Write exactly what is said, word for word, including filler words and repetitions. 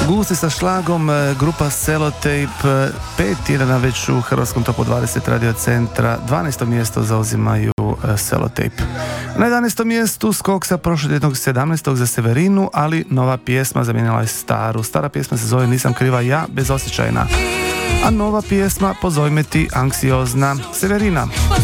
Gusti sa šlagom, grupa Sellotape, pet tjedana već u hrvatskom topu dvadeset radio centra, dvanaesto mjesto zauzimaju Sellotape. Na jedanaestom mjestu skok sa prošlotjednog sedamnaestog za Severinu, ali nova pjesma zamijenila je staru. Stara pjesma se zove Nisam kriva ja, bezosjećajna. A nova pjesma Pozoj me ti, anksiozna. Severina.